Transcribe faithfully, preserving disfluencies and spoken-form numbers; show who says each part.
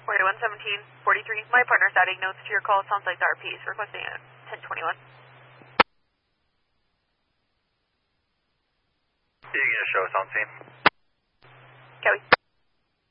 Speaker 1: forty-one seventeen forty-three. My partner's adding notes to your call. Sounds like the R P is requesting a ten twenty-one.
Speaker 2: You can show us on scene.
Speaker 1: Kelly.